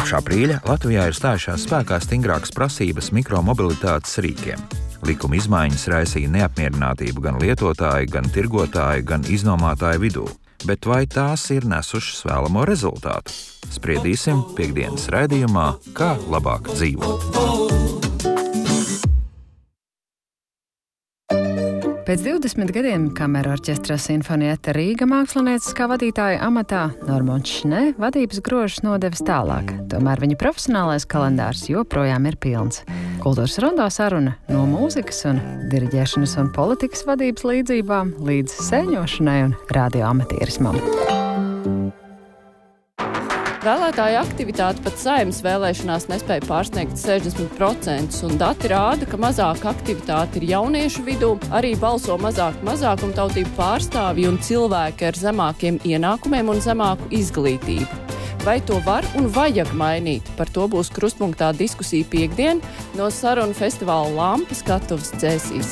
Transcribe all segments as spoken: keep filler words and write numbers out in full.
Kopš aprīļa Latvijā ir stājušās spēkā stingrākas prasības mikromobilitātes rīkiem. Likuma izmaiņas raisīja neapmierinātību gan lietotāju, gan tirgotāju, gan iznomātāju vidū. Bet vai tās ir nesušas vēlamo rezultātu? Spriedīsim piektdienas raidījumā, kā labāk dzīvot. Pēc divdesmit gadiem kamera orķestra Sinfonietta Rīga mākslinieckā vadītāja amatā Normons Šnē vadības grožus nodevis tālāk. Tomēr viņa profesionālais kalendārs joprojām ir pilns. Kultūras rondo saruna no mūzikas un diriģēšanas un politikas vadības līdzībām līdz sēņošanai un radioamatierismam. Vēlētāja aktivitāte pat Saeimas vēlēšanās nespēja pārsniegt sešdesmit procentus, un dati rāda, ka mazāka aktivitāte ir jauniešu vidū, arī balso mazāk mazākumtautību pārstāvji un cilvēki ar zemākiem ienākumiem un zemāku izglītību. Vai to var un vajag mainīt? Par to būs krustpunktā diskusija piektdien no sarunu festivāla Lampa skatuves Cēsīs.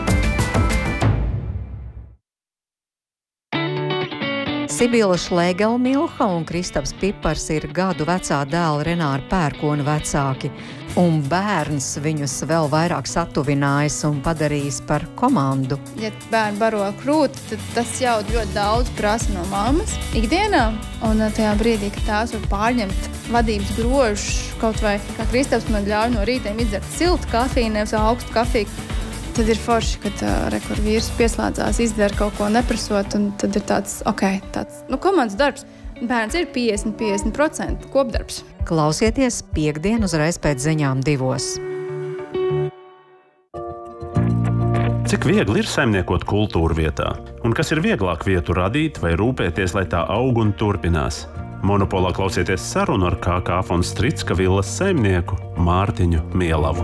Sibila Šlēgelmilha un Kristaps Pipars ir gadu vecā dēla Renāra Pērkona vecāki, un bērns viņus vēl vairāk satuvinājis un padarījis par komandu. Ja bērni baro krūti, tad tas jau ļoti daudz prasa no mammas ikdienā, un tajā brīdī, kad tās var pārņemt vadības grožus, kaut vai kā Kristaps man ļauj no rītiem izdzert siltu kafiju, nevis augstu kafiju, tad ir forši, kad uh, rekur vīrs pieslēdzās, izdara kaut ko neprasot, un tad ir tāds, ok, tāds, nu, komandas darbs. Bērns ir piecdesmit līdz piecdesmit procenti kopdarbs. Klausieties piektdien uzreiz pēc ziņām divos. Cik viegli ir saimniekot kultūru vietā? Un kas ir vieglāk vietu radīt vai rūpēties, lai tā aug un turpinās? Monopolā klausieties sarunu ar K K von Stritska villas saimnieku Mārtiņu Mielavu.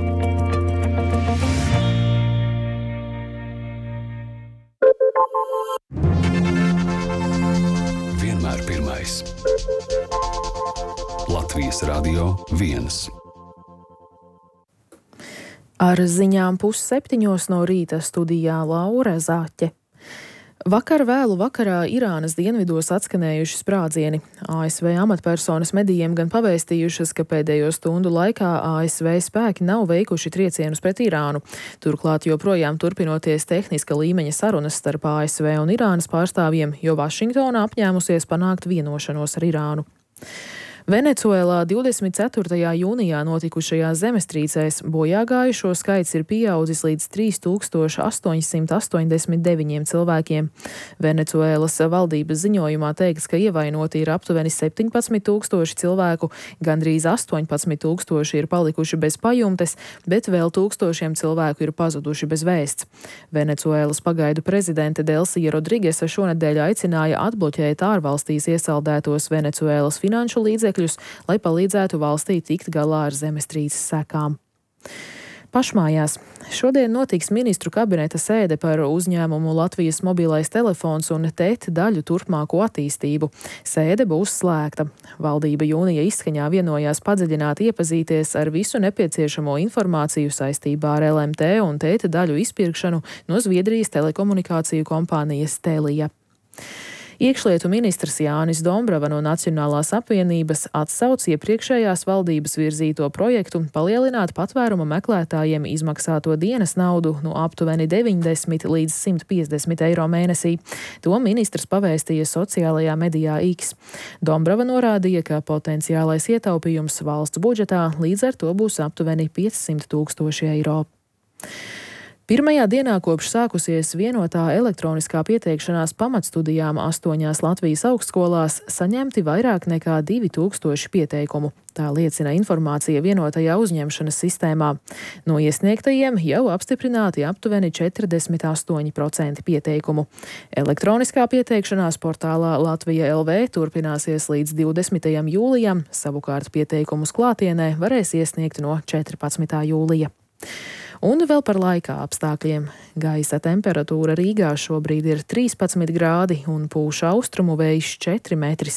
Latvijas Radio viens. Ar ziņām pusseptiņos no rīta studijā Laura Zaķe. Vakar vēlu vakarā Irānas dienvidos atskanējuši sprādzieni. A S V amatpersonas medijiem gan pavēstījušas, ka pēdējo stundu laikā A S V spēki nav veikuši triecienus pret Irānu. Turklāt joprojām turpinoties tehniska līmeņa sarunas starp A S V un Irānas pārstāvjiem, jo Vašingtona apņēmusies panākt vienošanos ar Irānu. Venecuēlā divdesmit ceturtajā jūnijā notikušajās zemestrīcēs bojāgājušo skaits ir pieaudzis līdz trīs tūkstoši astoņi simti astoņdesmit deviņiem cilvēkiem. Venecuēlas valdības ziņojumā teikts, ka ievainoti ir aptuveni septiņpadsmit tūkstoši cilvēku, gandrīz astoņpadsmit tūkstoši ir palikuši bez pajumtes, bet vēl tūkstošiem cilvēku ir pazuduši bez vēsts. Venecuēlas pagaidu prezidente Delsija Rodrigesa šonedēļ aicināja atbloķēt ārvalstīs iesaldētos Venecuēlas finanšu līdzekļus, lai palīdzētu valstī tikt galā ar zemestrīces sekām. Pašmājās. Šodien notiks ministru kabineta sēde par uzņēmumu Latvijas mobilais telefons un T E T daļu turpmāko attīstību. Sēde būs slēgta. Valdība jūnija izskaņā vienojās padziļināt iepazīties ar visu nepieciešamo informāciju saistībā ar L M T un T E T daļu izpirkšanu no Zviedrijas telekomunikāciju kompānijas Telia. Iekšlietu ministrs Jānis Dombrava no Nacionālās apvienības atsauc iepriekšējās valdības virzīto projektu palielināt patvēruma meklētājiem izmaksāto dienas naudu no aptuveni deviņdesmit līdz simt piecdesmit eiro mēnesī. To ministrs pavēstīja sociālajā medijā X. Dombrava norādīja, ka potenciālais ietaupījums valsts budžetā līdz ar to būs aptuveni piecsimt tūkstoši eiro. Pirmajā dienā kopš sākusies vienotā elektroniskā pieteikšanās pamatstudijām astoņās Latvijas augstskolās saņemti vairāk nekā divi tūkstoši pieteikumu. Tā liecina informācija vienotajā uzņemšanas sistēmā. No iesniegtajiem jau apstiprināti aptuveni četrdesmit astoņi procenti pieteikumu. Elektroniskā pieteikšanās portālā Latvija L V turpināsies līdz divdesmitajam jūlijam, savukārt pieteikumus klātienē varēs iesniegt no četrpadsmitā jūlija. Un vēl par laika apstākļiem. Gaisa temperatūra Rīgā šobrīd ir trīspadsmit grādi un pūš austrumu vējš četri metri